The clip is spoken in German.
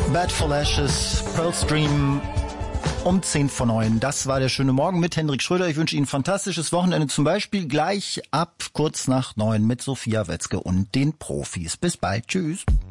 Bad for Lashes, Pearl Stream um 10:09. Das war der schöne Morgen mit Hendrik Schröder. Ich wünsche Ihnen ein fantastisches Wochenende, zum Beispiel gleich ab kurz nach 9 mit Sophia Wetzke und den Profis. Bis bald. Tschüss.